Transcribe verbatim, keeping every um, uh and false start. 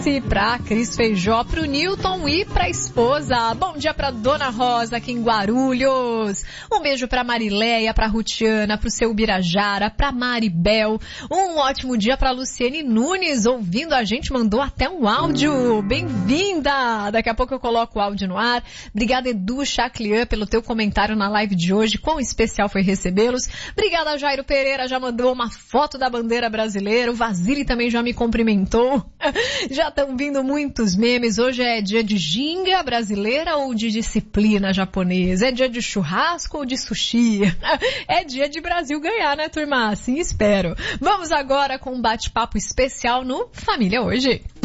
Joyce, pra Cris Feijó, pro Newton e pra esposa. Bom dia pra Dona Rosa aqui em Guarulhos. Um beijo pra Marileia, pra Rutiana, pro seu Birajara, pra Maribel. Um ótimo dia pra Luciene Nunes, ouvindo a gente, mandou até um áudio. Bem-vinda! Daqui a pouco eu coloco o áudio no ar. Obrigada, Edu Chaclian, pelo teu comentário na live de hoje. Quão especial foi recebê-los. Obrigada, Jairo Pereira, já mandou uma foto da bandeira brasileira. O Vasili também já me cumprimentou. Já estão vindo muitos memes. Hoje é dia de ginga brasileira ou de disciplina japonesa? É dia de churrasco ou de sushi? É dia de Brasil ganhar, né, turma? Assim espero. Vamos agora com um bate-papo especial no Família Hoje.